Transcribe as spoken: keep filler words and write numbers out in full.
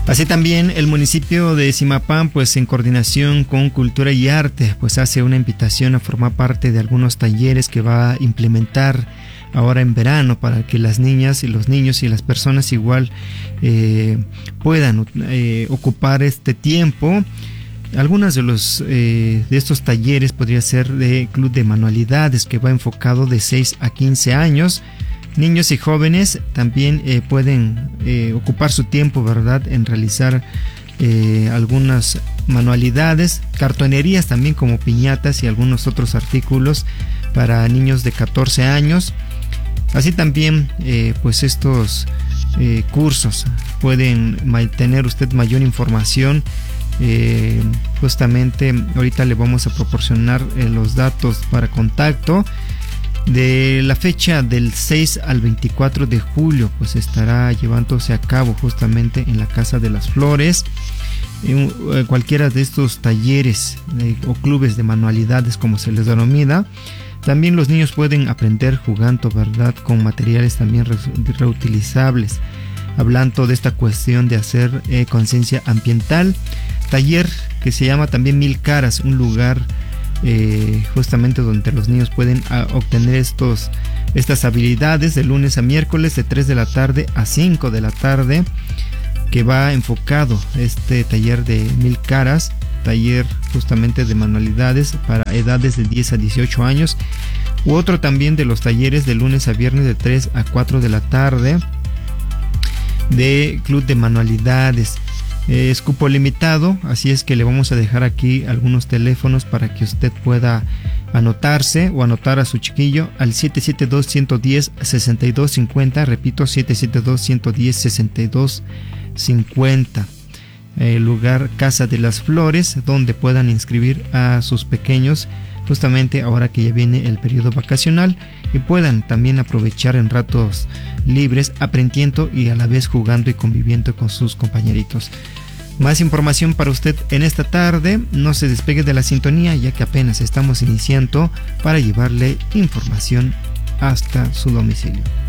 Así también el municipio de Zimapán, pues en coordinación con Cultura y Arte, pues hace una invitación a formar parte de algunos talleres que va a implementar ahora en verano para que las niñas y los niños y las personas igual eh, puedan eh, ocupar este tiempo. Algunos de los eh, de estos talleres podría ser de club de manualidades que va enfocado de seis a quince años. Niños y jóvenes también eh, pueden eh, ocupar su tiempo, ¿verdad?, en realizar eh, algunas manualidades, cartonerías también como piñatas y algunos otros artículos para niños de catorce años. Así también, eh, pues estos eh, cursos pueden tener usted mayor información. Eh, justamente ahorita le vamos a proporcionar eh, los datos para contacto. De la fecha del seis al veinticuatro de julio, pues estará llevándose a cabo justamente en la Casa de las Flores. En, en cualquiera de estos talleres eh, o clubes de manualidades, como se les denomina. También los niños pueden aprender jugando, ¿verdad?, con materiales también re reutilizables. Hablando de esta cuestión de hacer eh, conciencia ambiental. Taller que se llama también Mil Caras, un lugar Eh, justamente donde los niños pueden a, obtener estos, estas habilidades de lunes a miércoles de tres de la tarde a cinco de la tarde, que va enfocado este taller de Mil Caras, taller justamente de manualidades para edades de diez a dieciocho años, u otro también de los talleres de lunes a viernes de tres a cuatro de la tarde de club de manualidades. Es cupo limitado, así es que le vamos a dejar aquí algunos teléfonos para que usted pueda anotarse o anotar a su chiquillo al siete siete dos, uno uno cero, seis dos cinco cero, repito, siete siete dos, uno uno cero, seis dos cinco cero. El lugar Casa de las Flores, donde puedan inscribir a sus pequeños justamente ahora que ya viene el periodo vacacional y puedan también aprovechar en ratos libres aprendiendo y a la vez jugando y conviviendo con sus compañeritos. Más información para usted en esta tarde. No se despegue de la sintonía, ya que apenas estamos iniciando para llevarle información hasta su domicilio.